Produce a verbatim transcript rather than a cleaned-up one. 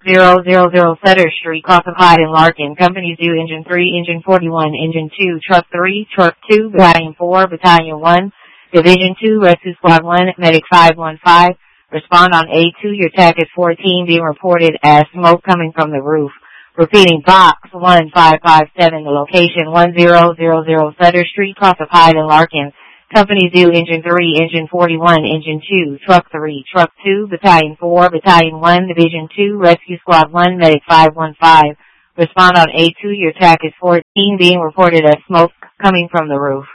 zero zero zero Sutter Street, classified in Larkin. Companies due Engine three, Engine forty-one, Engine two, Truck three, Truck two, Battalion four, Battalion one, Division two, Rescue Squad one, Medic five one five. Respond on A two. Your T A C is fourteen, being reported as smoke coming from the roof. Repeating, box one five five seven, the location one zero zero zero Sutter Street, classified in Larkin. Companies due Engine three, Engine forty-one, Engine two, Truck three, Truck two, Battalion four, Battalion one, Division two, Rescue Squad one, Medic five one five. Respond on A two. Your T A C is fourteen, being reported as smoke coming from the roof.